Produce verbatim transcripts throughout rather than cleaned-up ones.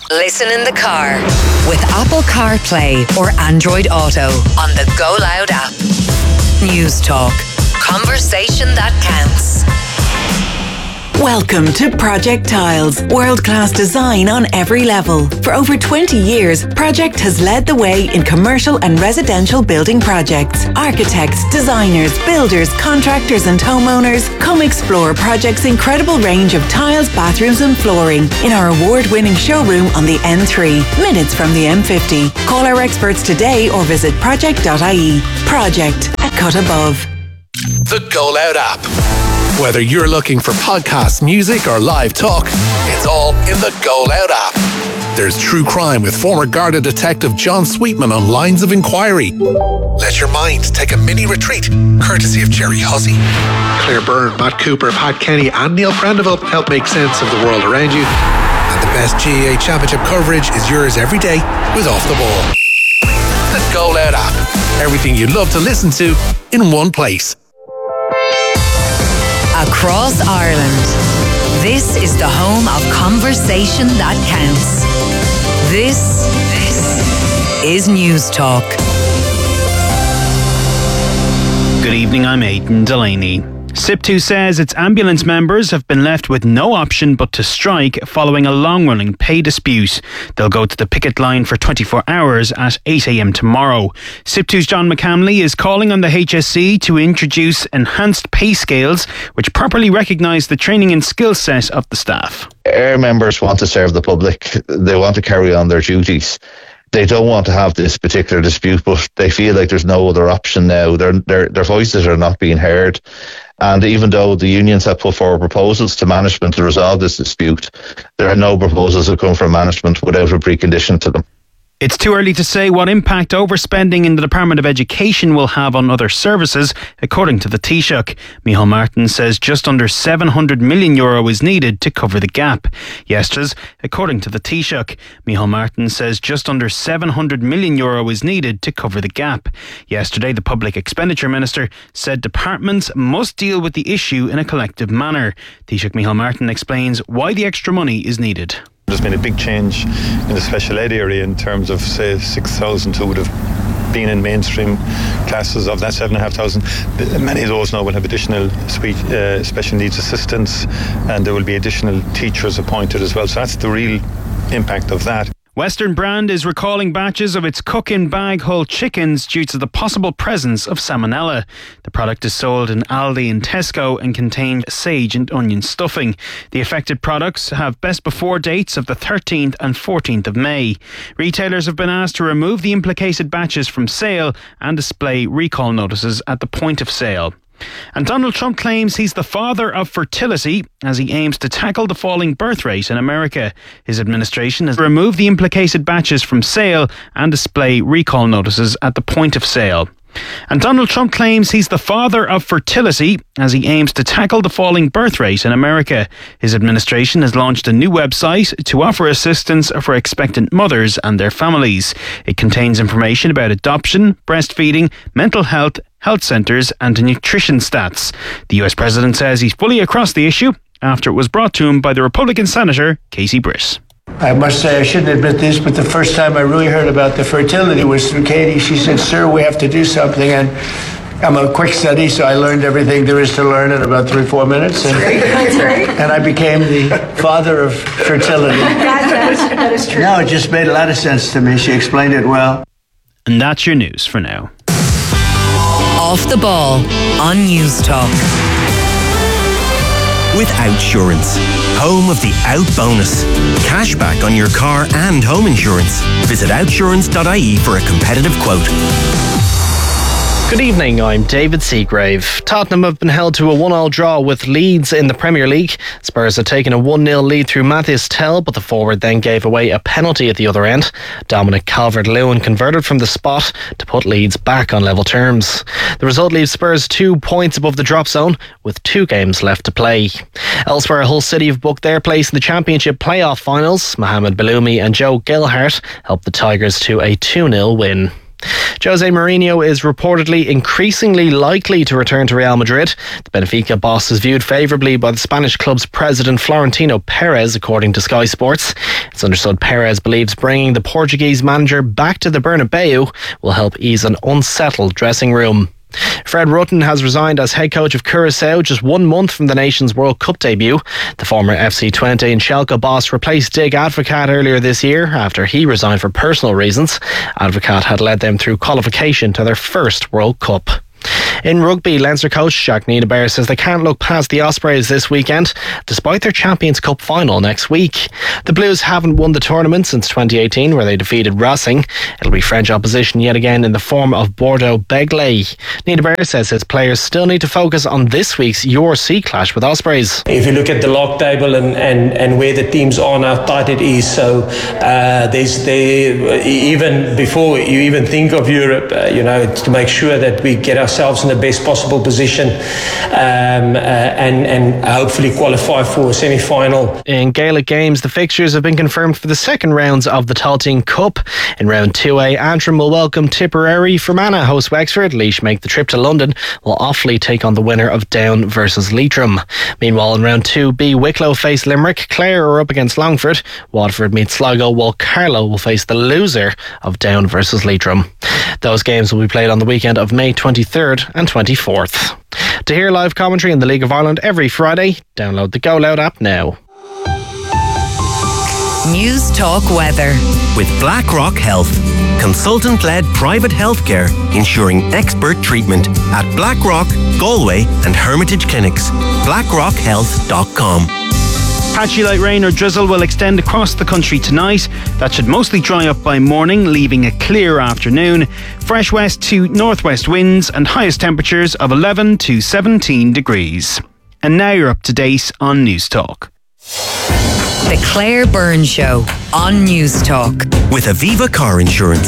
Listen in the car with Apple CarPlay or Android Auto on the Go Loud app. News Talk. Conversation that counts. Welcome to Project Tiles, world-class design on every level. For over twenty years, Project has led the way in commercial and residential building projects. Architects, designers, builders, contractors and homeowners, come explore Project's incredible range of tiles, bathrooms and flooring in our award-winning showroom on the N three, minutes from the M fifty. Call our experts today or visit project dot I E. Project, a cut above. The Go Loud app. Whether you're looking for podcasts, music or live talk, it's all in the Go Loud app. There's true crime with former Garda detective John Sweetman on Lines of Inquiry. Let your mind take a mini retreat, courtesy of Jerry Hussey. Claire Byrne, Matt Cooper, Pat Kenny and Neil Prendeville help make sense of the world around you. And the best G A A Championship coverage is yours every day with Off the Ball. The Go Loud app. Everything you'd love to listen to in one place. Across Ireland, this is the home of conversation that counts. This, this is News Talk. Good evening, I'm Aidan Delaney. S I P two says its ambulance members have been left with no option but to strike following a long-running pay dispute. They'll go to the picket line for twenty-four hours at eight a.m. tomorrow. S I P two's John McCamley is calling on the H S C to introduce enhanced pay scales which properly recognise the training and skill set of the staff. Our members want to serve the public. They want to carry on their duties. They don't want to have this particular dispute, but they feel like there's no other option now. Their, their, their voices are not being heard. And even though the unions have put forward proposals to management to resolve this dispute, there are no proposals that come from management without a precondition to them. It's too early to say what impact overspending in the Department of Education will have on other services, according to the Taoiseach. Micheál Martin says just under seven hundred million euro is needed to cover the gap. Yesterday's, according to the Taoiseach, Micheál Martin says just under seven hundred million euro is needed to cover the gap. Yesterday, the Public Expenditure Minister said departments must deal with the issue in a collective manner. Taoiseach Micheál Martin explains why the extra money is needed. There's been a big change in the special ed area in terms of, say, six thousand who would have been in mainstream classes. Of that seven thousand five hundred, many of those now will have additional speech, uh, special needs assistants, and there will be additional teachers appointed as well. So that's the real impact of that. Western Brand is recalling batches of its cook-in-bag whole chickens due to the possible presence of salmonella. The product is sold in Aldi and Tesco and contained sage and onion stuffing. The affected products have best before dates of the thirteenth and fourteenth of May. Retailers have been asked to remove the implicated batches from sale and display recall notices at the point of sale. And Donald Trump claims he's the father of fertility as he aims to tackle the falling birth rate in America. His administration has removed the implicated batches from sale and display recall notices at the point of sale. And Donald Trump claims he's the father of fertility as he aims to tackle the falling birth rate in America. His administration has launched a new website to offer assistance for expectant mothers and their families. It contains information about adoption, breastfeeding, mental health, health centres and nutrition stats. The U S president says he's fully across the issue after it was brought to him by the Republican Senator Casey Britt. I must say, I shouldn't admit this, but the first time I really heard about the fertility was through Katie. She said, "Sir, we have to do something." And I'm a quick study, so I learned everything there is to learn in about three, four minutes. And, and I became the father of fertility. That is, that is true. No, it just made a lot of sense to me. She explained it well. And that's your news for now. Off the Ball on News Talk. With Outsurance, home of the Out Bonus. Cashback on your car and home insurance. Visit outsurance dot I E for a competitive quote. Good evening, I'm David Seagrave. Tottenham have been held to a one-all draw with Leeds in the Premier League. Spurs had taken a one nil lead through Matthias Tell, but the forward then gave away a penalty at the other end. Dominic Calvert-Lewin converted from the spot to put Leeds back on level terms. The result leaves Spurs two points above the drop zone with two games left to play. Elsewhere, Hull City have booked their place in the Championship playoff finals. Mohamed Belloumi and Joe Gilhart helped the Tigers to a two nil win. Jose Mourinho is reportedly increasingly likely to return to Real Madrid. The Benfica boss is viewed favourably by the Spanish club's president Florentino Perez, according to Sky Sports. It's understood Perez believes bringing the Portuguese manager back to the Bernabeu will help ease an unsettled dressing room. Fred Rutten has resigned as head coach of Curaçao just one month from the nation's World Cup debut. The former F C Twente and Schalke boss replaced Dick Advocaat earlier this year after he resigned for personal reasons. Advocaat had led them through qualification to their first World Cup. In rugby, Leinster coach Jacques Nienaber says they can't look past the Ospreys this weekend, despite their Champions Cup final next week. The Blues haven't won the tournament since twenty eighteen, where they defeated Racing. It'll be French opposition yet again in the form of Bordeaux Begley. Nienaber says his players still need to focus on this week's U R C clash with Ospreys. If you look at the log table and, and, and where the teams are and how tight it is, so uh, there's there even before you even think of Europe, uh, you know, to make sure that we get ourselves in the best possible position um, uh, and, and hopefully qualify for a semi-final. In Gaelic games, the fixtures have been confirmed for the second rounds of the Talting Cup. In round two A, Antrim will welcome Tipperary. Fermanagh host Wexford. Laois make the trip to London, while Offaly take on the winner of Down versus Leitrim. Meanwhile, in round two B, Wicklow face Limerick. Clare are up against Longford. Watford meet Sligo, while Carlow will face the loser of Down versus Leitrim. Those games will be played on the weekend of May twenty-third and twenty-fourth. To hear live commentary in the League of Ireland every Friday, download the Go Loud app now. News Talk Weather. With BlackRock Health, consultant-led private healthcare ensuring expert treatment at BlackRock, Galway and Hermitage Clinics. blackrock health dot com. Patchy light rain or drizzle will extend across the country tonight. That should mostly dry up by morning, leaving a clear afternoon. Fresh west to northwest winds and highest temperatures of eleven to seventeen degrees. And now you're up to date on News Talk. The Claire Byrne Show on News Talk. With Aviva Car Insurance.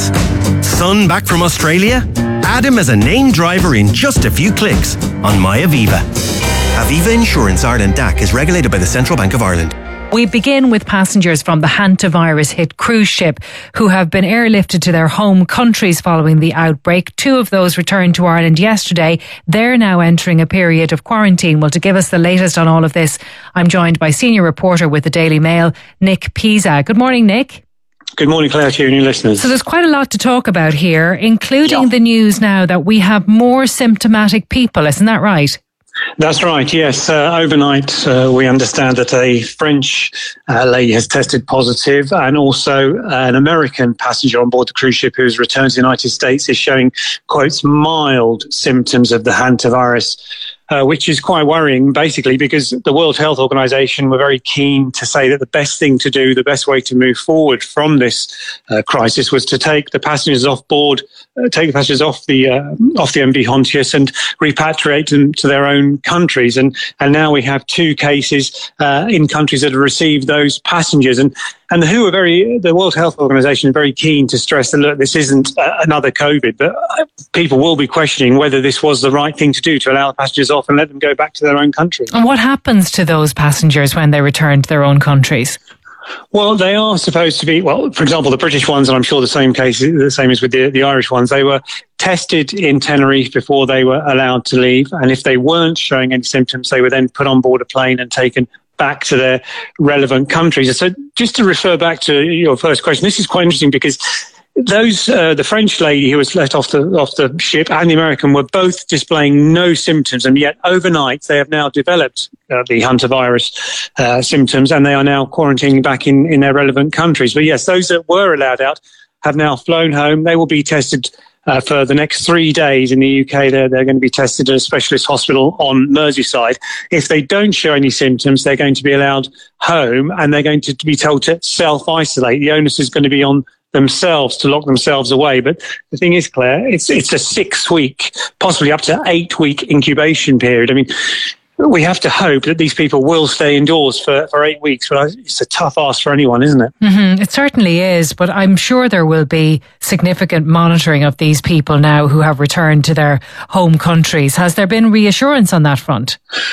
Son back from Australia? Add him as a named driver in just a few clicks on MyAviva. Aviva Insurance Ireland D A C is regulated by the Central Bank of Ireland. We begin with passengers from the hantavirus-hit cruise ship who have been airlifted to their home countries following the outbreak. Two of those returned to Ireland yesterday. They're now entering a period of quarantine. Well, to give us the latest on all of this, I'm joined by senior reporter with the Daily Mail, Nick Pisa. Good morning, Nick. Good morning, Claire, to your new listeners. So there's quite a lot to talk about here, including yeah. the news now that we have more symptomatic people. Isn't that right? That's right, yes. Uh, overnight, uh, we understand that a French uh, lady has tested positive, and also an American passenger on board the cruise ship who has returned to the United States is showing, quotes, mild symptoms of the hantavirus. Uh, which is quite worrying, basically, because the World Health Organization were very keen to say that the best thing to do, the best way to move forward from this uh, crisis was to take the passengers off board, uh, take the passengers off the uh, off the M V Hontius and repatriate them to their own countries. And and now we have two cases uh, in countries that have received those passengers. And And the W H O are very, the World Health Organization is very keen to stress that, look, this isn't uh, another COVID, but people will be questioning whether this was the right thing to do, to allow passengers off and let them go back to their own country. And what happens to those passengers when they return to their own countries? Well, they are supposed to be, well, for example, the British ones, and I'm sure the same case, the same as with the, the Irish ones, they were tested in Tenerife before they were allowed to leave. And if they weren't showing any symptoms, they were then put on board a plane and taken back to their relevant countries. So just to refer back to your first question, this is quite interesting because those, uh, the French lady who was let off the off the ship and the American were both displaying no symptoms, and yet overnight they have now developed uh, the hantavirus uh, symptoms, and they are now quarantining back in, in their relevant countries. But yes, those that were allowed out have now flown home. They will be tested Uh, for the next three days in the U K. They're, they're going to be tested at a specialist hospital on Merseyside. If they don't show any symptoms, they're going to be allowed home, and they're going to be told to self-isolate. The onus is going to be on themselves to lock themselves away. But the thing is, Claire, it's it's a six-week, possibly up to eight-week incubation period. I mean, we have to hope that these people will stay indoors for, for eight weeks, but it's a tough ask for anyone, isn't it? Mm-hmm. It certainly is, but I'm sure there will be significant monitoring of these people now who have returned to their home countries. Has there been reassurance on that front?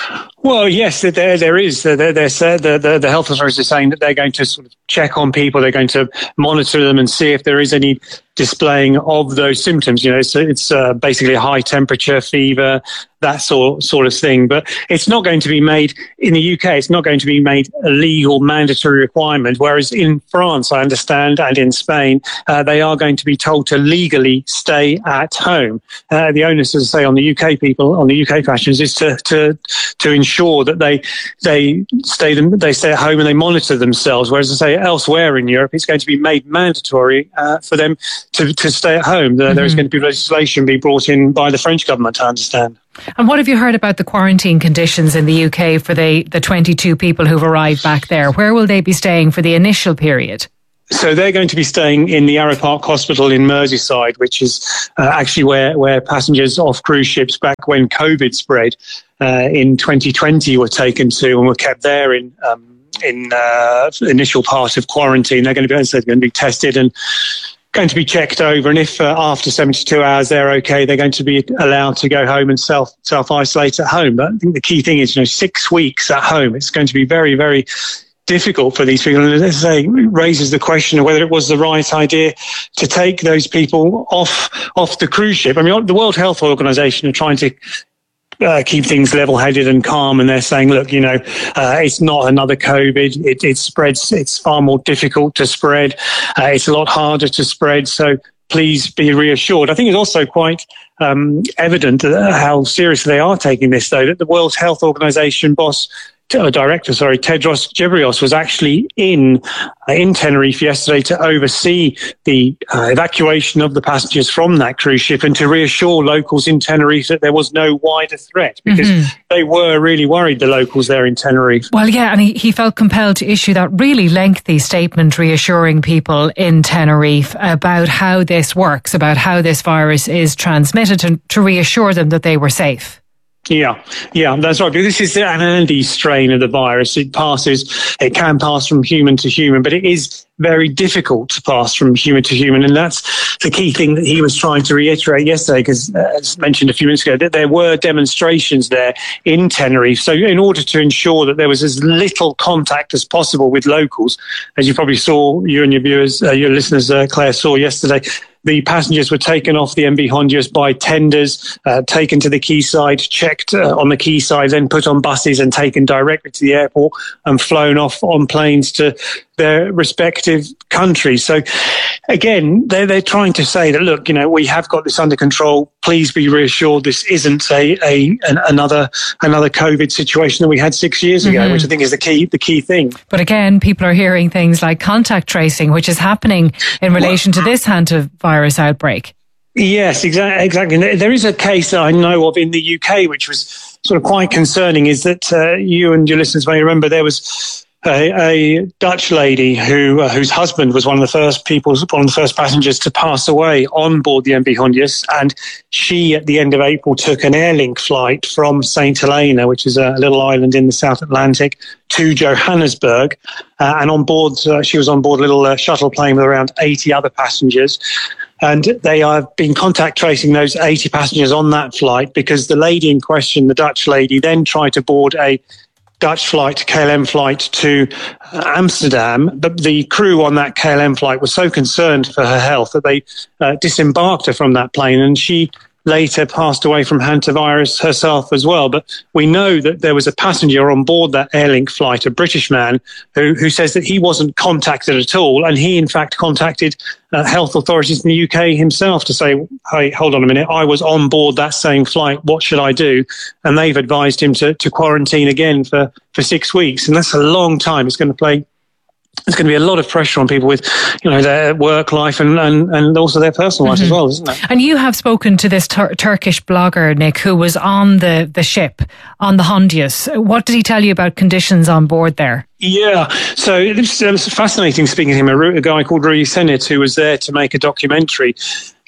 Well, yes, there there is. They're, they're, the, the, the health authorities are saying that they're going to sort of check on people. They're going to monitor them and see if there is any displaying of those symptoms. You know, so it's uh, basically a high temperature, fever, that sort sort of thing. But it's not going to be made in the U K. It's not going to be made a legal mandatory requirement. Whereas in France, I understand, and in Spain, uh, they are going to be told to legally stay at home. Uh, the onus, as I say, on the U K people, on the U K passengers, is to to to ensure that they they stay them they stay at home and they monitor themselves. Whereas I say elsewhere in Europe, it's going to be made mandatory uh, for them to to stay at home. There, mm-hmm. there is going to be legislation be brought in by the French government, I understand. And what have you heard about the quarantine conditions in the U K for the, the twenty-two people who've arrived back there? Where will they be staying for the initial period? So they're going to be staying in the Arrow Park Hospital in Merseyside, which is uh, actually where, where passengers off cruise ships back when COVID spread uh, in twenty twenty were taken to and were kept there in um, in uh, initial part of quarantine. They're going to be, as I said, going to be tested and going to be checked over, and if uh, after seventy-two hours they're okay, they're going to be allowed to go home and self self isolate at home. But I think the key thing is, you know, six weeks at home. It's going to be very, very difficult for these people, and as I say, it raises the question of whether it was the right idea to take those people off off the cruise ship. I mean, the World Health Organization are trying to Uh, keep things level-headed and calm, and they're saying, look, you know, uh, it's not another COVID. It, it spreads. It's far more difficult to spread. Uh, it's a lot harder to spread. So please be reassured. I think it's also quite um, evident how seriously they are taking this, though, that the World Health Organization boss, uh, director, sorry, Tedros Ghebreyesus, was actually in uh, in Tenerife yesterday to oversee the uh, evacuation of the passengers from that cruise ship and to reassure locals in Tenerife that there was no wider threat, because mm-hmm. they were really worried, the locals there in Tenerife. Well, yeah, and he, he felt compelled to issue that really lengthy statement reassuring people in Tenerife about how this works, about how this virus is transmitted, to, to reassure them that they were safe. Yeah, yeah, that's right. This is an Andes strain of the virus. It passes, it can pass from human to human, but it is very difficult to pass from human to human. And that's the key thing that he was trying to reiterate yesterday, because uh, as mentioned a few minutes ago, that there were demonstrations there in Tenerife. So in order to ensure that there was as little contact as possible with locals, as you probably saw, you and your viewers, uh, your listeners, uh, Claire, saw yesterday, the passengers were taken off the M V Honduras by tenders, uh, taken to the quayside, checked uh, on the quayside, then put on buses and taken directly to the airport and flown off on planes to their respective countries. So again, they're, they're trying to say that, look, you know, we have got this under control. Please be reassured this isn't a, a an, another another COVID situation that we had six years ago, mm-hmm. which I think is the key the key thing. But again, people are hearing things like contact tracing, which is happening in relation well, to this hantavirus outbreak. Yes, exactly. Exactly. There is a case that I know of in the U K, which was sort of quite concerning, is that uh, you and your listeners may remember there was A, a Dutch lady who uh, whose husband was one of the first people, one of the first passengers to pass away on board the M V Honduras, and she, at the end of April, took an Airlink flight from Saint Helena, which is a little island in the South Atlantic, to Johannesburg, uh, and on board, uh, she was on board a little uh, shuttle plane with around eighty other passengers. And they have been contact tracing those eighty passengers on that flight, because the lady in question, the Dutch lady, then tried to board a Dutch flight, K L M flight to Amsterdam, but the crew on that K L M flight were so concerned for her health that they uh, disembarked her from that plane, and she later passed away from hantavirus herself as well. But we know that there was a passenger on board that Airlink flight, a British man, who, who says that he wasn't contacted at all, and he in fact contacted uh, health authorities in the U K himself to say, hey, hold on a minute, I was on board that same flight, what should I do? And they've advised him to, to quarantine again for, for six weeks. And that's a long time. It's going to play There's going to be a lot of pressure on people with, you know, their work life and, and, and also their personal life mm-hmm. as well, isn't it? And you have spoken to this tur- Turkish blogger, Nick, who was on the, the ship, on the Hondius. What did he tell you about conditions on board there? Yeah, so it was, it was fascinating speaking to him, a, a guy called Rui Senit, who was there to make a documentary.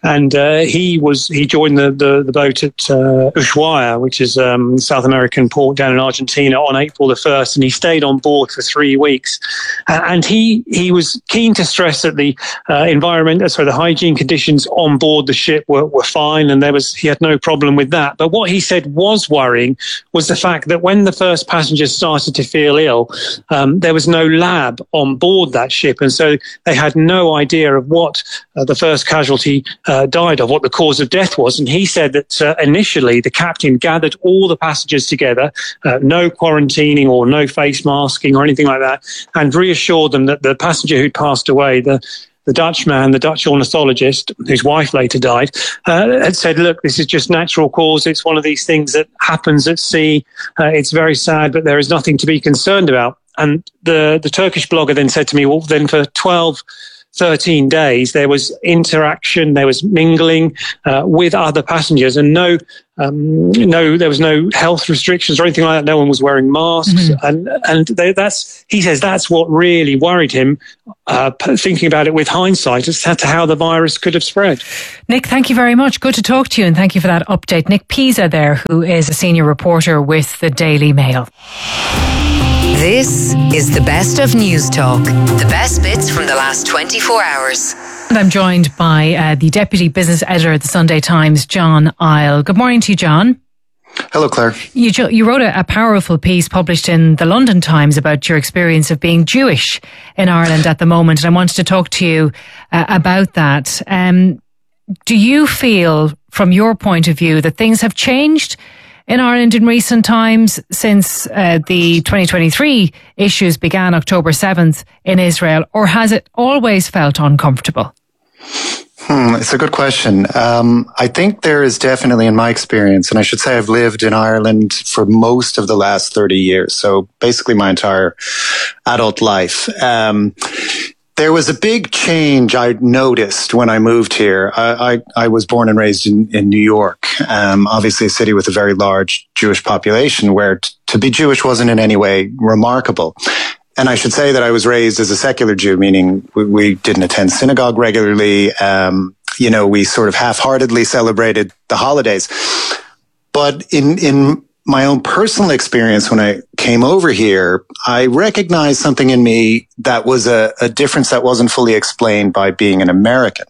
and uh, he was he joined the the, the boat at uh, Ushuaia, which is um, South American port down in Argentina, on April the first, and he stayed on board for three weeks. Uh, and he he was keen to stress that the uh, environment, uh, sorry, the hygiene conditions on board the ship were, were fine, and there was he had no problem with that. But what he said was worrying was the fact that when the first passengers started to feel ill, um, there was no lab on board that ship, and so they had no idea of what uh, the first casualty uh, died of, what the cause of death was. And he said that uh, initially the captain gathered all the passengers together, uh, no quarantining or no face masking or anything like that, and reassured them that the passenger who'd passed away, the the Dutch man, the Dutch ornithologist, whose wife later died, uh, had said, look, this is just natural cause. It's one of these things that happens at sea. Uh, it's very sad, but there is nothing to be concerned about. And the, the Turkish blogger then said to me, well, then for twelve, thirteen days, there was interaction, there was mingling uh, with other passengers, and no, um, no, there was no health restrictions or anything like that. No one was wearing masks, mm-hmm. and and they, that's he says that's what really worried him. Uh, thinking about it with hindsight as to how the virus could have spread. Nick, thank you very much. Good to talk to you, and thank you for that update. Nick Pisa there, who is a senior reporter with the Daily Mail. This is the best of News Talk. The best bits from the last twenty-four hours. And I'm joined by uh, the Deputy Business Editor at the Sunday Times, John Isle. Good morning to you, John. Hello, Claire. You, you wrote a, a powerful piece published in the London Times about your experience of being Jewish in Ireland at the moment, and I wanted to talk to you uh, about that. Um, do you feel, from your point of view, that things have changed in Ireland in recent times since uh, the twenty twenty-three issues began October seventh in Israel, or has it always felt uncomfortable? Hmm, it's a good question. Um, I think there is definitely, in my experience, and I should say I've lived in Ireland for most of the last thirty years, so basically my entire adult life. Um, There was a big change I noticed when I moved here. I, I, I was born and raised in, in New York, um, obviously a city with a very large Jewish population where t- to be Jewish wasn't in any way remarkable. And I should say that I was raised as a secular Jew, meaning we, we didn't attend synagogue regularly. Um, you know, we sort of half-heartedly celebrated the holidays. But in, in my own personal experience when I came over here, I recognized something in me that was a, a difference that wasn't fully explained by being an American.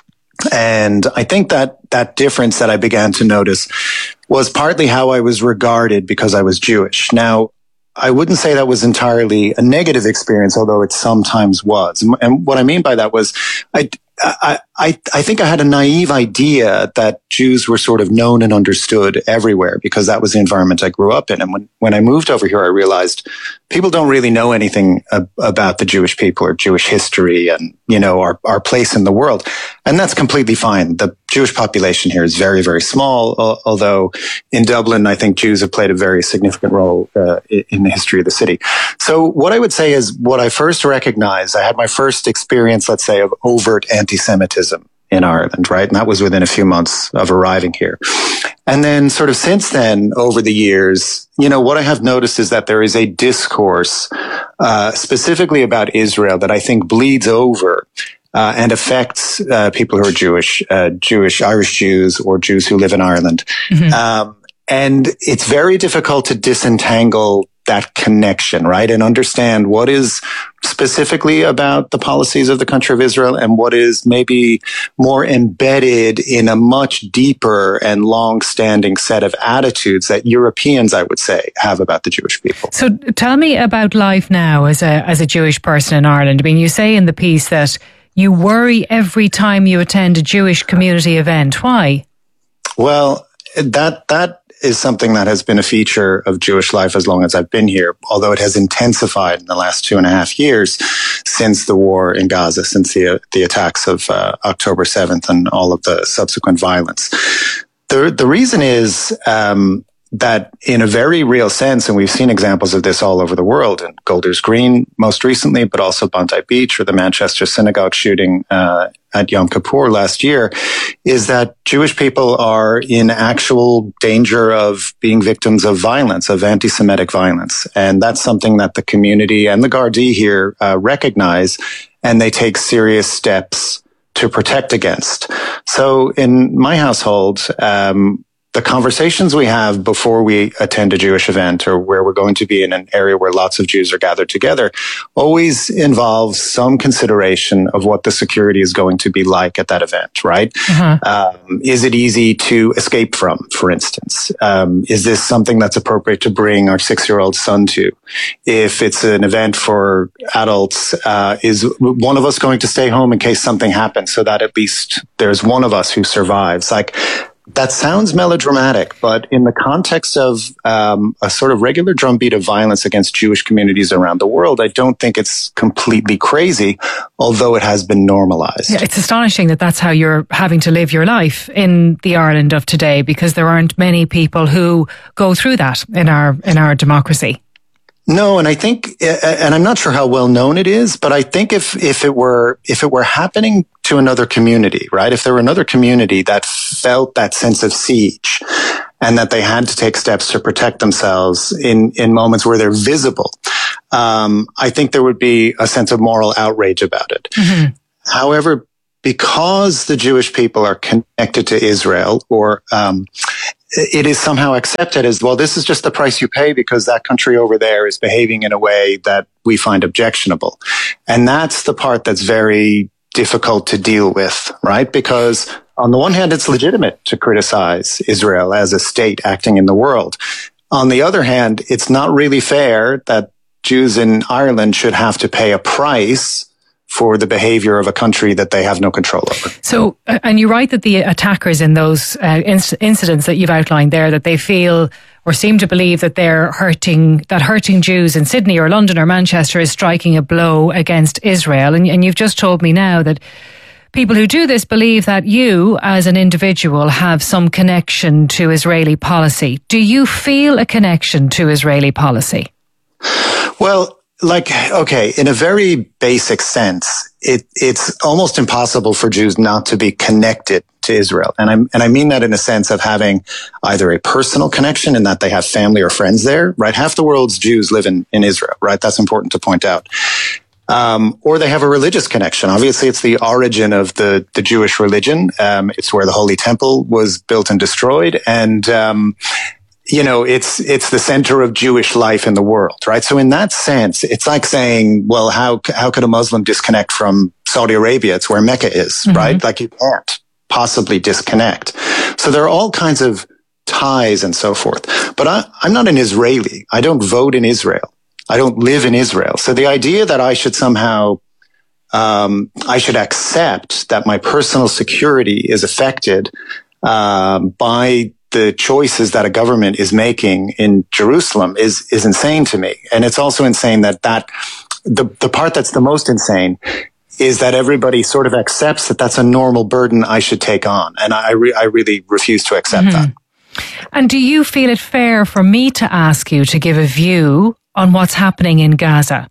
And I think that that difference that I began to notice was partly how I was regarded because I was Jewish. Now, I wouldn't say that was entirely a negative experience, although it sometimes was. And what I mean by that was I, I, I, I think I had a naive idea that Jews were sort of known and understood everywhere because that was the environment I grew up in. And when, when I moved over here, I realized people don't really know anything ab- about the Jewish people or Jewish history and, you know, our, our place in the world. And that's completely fine. The Jewish population here is very, very small, uh, although in Dublin, I think Jews have played a very significant role uh, in the history of the city. So what I would say is what I first recognized, I had my first experience, let's say, of overt anti-Semitism in Ireland, right? And that was within a few months of arriving here. And then sort of since then, over the years, you know, what I have noticed is that there is a discourse uh, specifically about Israel that I think bleeds over uh, and affects uh, people who are Jewish, uh, Jewish, Irish Jews or Jews who live in Ireland. Mm-hmm. Um, and it's very difficult to disentangle that connection, right? And understand what is specifically about the policies of the country of Israel and what is maybe more embedded in a much deeper and long-standing set of attitudes that Europeans, I would say, have about the Jewish people. So tell me about life now as a as a Jewish person in Ireland. I mean, you say in the piece that you worry every time you attend a Jewish community event. Why? Well, that that is something that has been a feature of Jewish life as long as I've been here, although it has intensified in the last two and a half years since the war in Gaza, since the the attacks of uh, October seventh and all of the subsequent violence. The the reason is um, that in a very real sense, and we've seen examples of this all over the world, in Golders Green most recently, but also Bondi Beach or the Manchester synagogue shooting uh, at Yom Kippur last year, is that Jewish people are in actual danger of being victims of violence, of anti-Semitic violence. And that's something that the community and the Gardaí here uh, recognize, and they take serious steps to protect against. So in my household, um, the conversations we have before we attend a Jewish event or where we're going to be in an area where lots of Jews are gathered together always involves some consideration of what the security is going to be like at that event, right? Uh-huh. Um, is it easy to escape from, for instance? Um, is this something that's appropriate to bring our six-year-old son to? If it's an event for adults, uh, is one of us going to stay home in case something happens so that at least there's one of us who survives? Like, that sounds melodramatic, but in the context of um, a sort of regular drumbeat of violence against Jewish communities around the world, I don't think it's completely crazy, although it has been normalized. Yeah, it's astonishing that that's how you're having to live your life in the Ireland of today, because there aren't many people who go through that in our in our democracy. No, and I think, and I'm not sure how well known it is, but I think if, if it were, if it were happening to another community, right? If there were another community that felt that sense of siege and that they had to take steps to protect themselves in, in moments where they're visible, um, I think there would be a sense of moral outrage about it. Mm-hmm. However, because the Jewish people are connected to Israel, or, um, it is somehow accepted as, well, this is just the price you pay because that country over there is behaving in a way that we find objectionable. And that's the part that's very difficult to deal with, right? Because on the one hand, it's legitimate to criticize Israel as a state acting in the world. On the other hand, it's not really fair that Jews in Ireland should have to pay a price for the behavior of a country that they have no control over. So, and you write that the attackers in those uh, inc- incidents that you've outlined there, that they feel or seem to believe that they're hurting, that hurting Jews in Sydney or London or Manchester is striking a blow against Israel. And, and you've just told me now that people who do this believe that you, as an individual, have some connection to Israeli policy. Do you feel a connection to Israeli policy? Well, like, okay, in a very basic sense, it, it's almost impossible for Jews not to be connected to Israel. And I and I mean that in a sense of having either a personal connection in that they have family or friends there, right? Half the world's Jews live in, in Israel, right? That's important to point out. Um, or they have a religious connection. Obviously, it's the origin of the, the Jewish religion. Um, it's where the Holy Temple was built and destroyed. And, um, you know, it's, it's the center of Jewish life in the world, right? So in that sense, it's like saying, well, how, how could a Muslim disconnect from Saudi Arabia? It's where Mecca is, mm-hmm. right? Like you can't possibly disconnect. So there are all kinds of ties and so forth. But I, I'm not an Israeli. I don't vote in Israel. I don't live in Israel. So the idea that I should somehow, um, I should accept that my personal security is affected, um, by the choices that a government is making in Jerusalem is, is insane to me. And it's also insane that that, the, the part that's the most insane is that everybody sort of accepts that that's a normal burden I should take on. And I, re- I really refuse to accept mm-hmm. that. And do you feel it fair for me to ask you to give a view on what's happening in Gaza?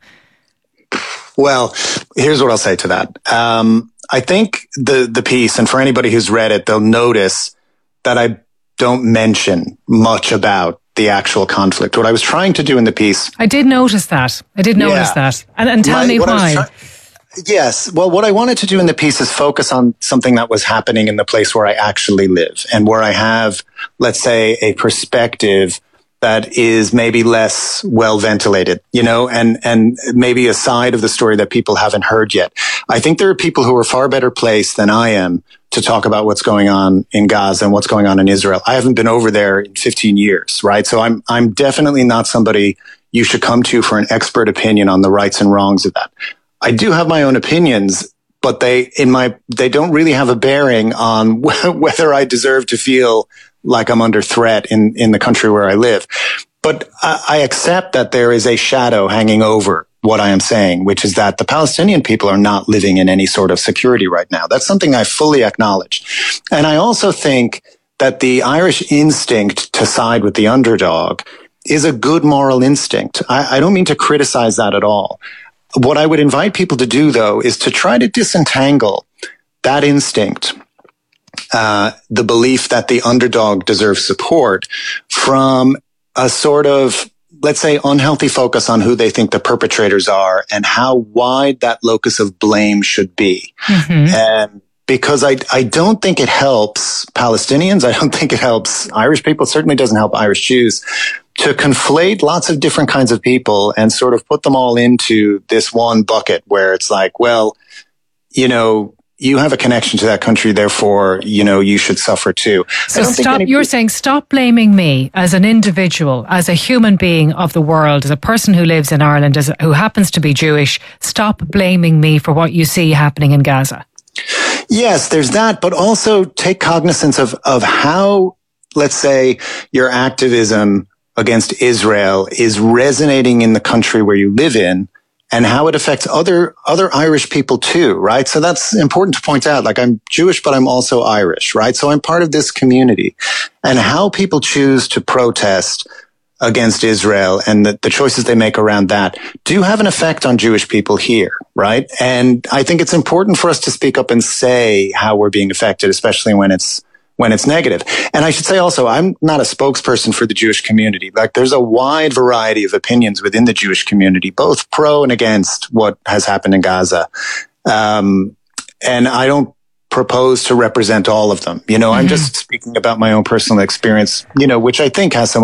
Well, here's what I'll say to that. Um, I think the, the piece, and for anybody who's read it, they'll notice that I don't mention much about the actual conflict. What I was trying to do in the piece... I did notice that. I did notice yeah. that. And, and tell My, me why. Try- yes. Well, what I wanted to do in the piece is focus on something that was happening in the place where I actually live and where I have, let's say, a perspective that is maybe less well ventilated, you know, and, and maybe a side of the story that people haven't heard yet. I think there are people who are far better placed than I am to talk about what's going on in Gaza and what's going on in Israel. I haven't been over there in fifteen years, right? So I'm, I'm definitely not somebody you should come to for an expert opinion on the rights and wrongs of that. I do have my own opinions, but they, in my, they don't really have a bearing on whether I deserve to feel like I'm under threat in, in the country where I live. But I, I accept that there is a shadow hanging over what I am saying, which is that the Palestinian people are not living in any sort of security right now. That's something I fully acknowledge. And I also think that the Irish instinct to side with the underdog is a good moral instinct. I, I don't mean to criticize that at all. What I would invite people to do, though, is to try to disentangle that instinct, uh, the belief that the underdog deserves support, from a sort of, let's say, unhealthy focus on who they think the perpetrators are and how wide that locus of blame should be. Mm-hmm. And because I, I don't think it helps Palestinians. I don't think it helps Irish people. It certainly doesn't help Irish Jews to conflate lots of different kinds of people and sort of put them all into this one bucket where it's like, well, you know, you have a connection to that country, therefore, you know, you should suffer too. So stop, any- you're saying stop blaming me as an individual, as a human being of the world, as a person who lives in Ireland, as a, who happens to be Jewish. Stop blaming me for what you see happening in Gaza. Yes, there's that, but also take cognizance of, of how, let's say, your activism against Israel is resonating in the country where you live in, and how it affects other, other Irish people too, right? So that's important to point out. Like, I'm Jewish, but I'm also Irish, right? So I'm part of this community, and how people choose to protest against Israel and the, the choices they make around that do have an effect on Jewish people here, right? And I think it's important for us to speak up and say how we're being affected, especially when it's when it's negative. And I should say also, I'm not a spokesperson for the Jewish community. Like, there's a wide variety of opinions within the Jewish community, both pro and against what has happened in Gaza. Um, and I don't propose to represent all of them. You know, mm-hmm. I'm just speaking about my own personal experience, you know, which I think has some